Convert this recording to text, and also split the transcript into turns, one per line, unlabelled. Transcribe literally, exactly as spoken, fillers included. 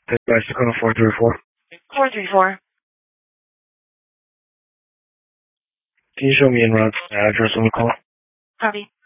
Advice to call four three four.
four three four.
Can you show me in route address on the call?
Copy.